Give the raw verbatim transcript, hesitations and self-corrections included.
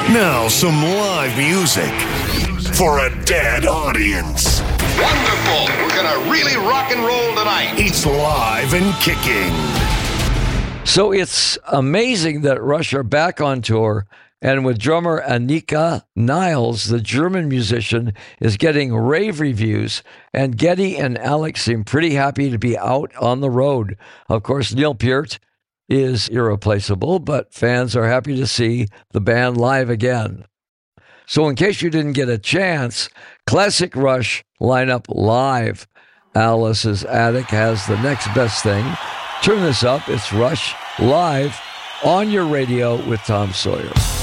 Now, some live music for a dead audience. Wonderful. We're going to really rock and roll tonight. It's live and kicking. So it's amazing that Rush are back on tour, and with drummer Anika Niles, the German musician, is getting rave reviews, and Geddy and Alex seem pretty happy to be out on the road. Of course, Neil Peart is irreplaceable, but fans are happy to see the band live again. So in case you didn't get a chance, Classic Rush lineup live. Alice's Attic has the next best thing. Turn this up. It's Rush live on your radio with Tom Sawyer.